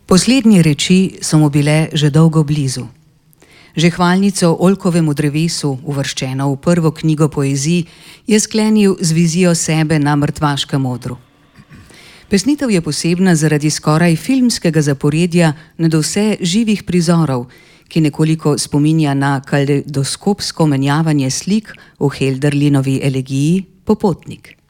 Poslednje reči so mu bile že dolgo blizu. Že hvalnico oljkovemu drevesu, uvrščeno v prvo knjigo poezij, je sklenil z vizijo sebe na mrtvaškem odru. Pesnitev je posebna zaradi skoraj filmskega zaporedja nadvse živih prizorov, ki nekoliko spominja na kaleidoskopsko menjavanje slik v Hölderlinovi elegiji Popotnik.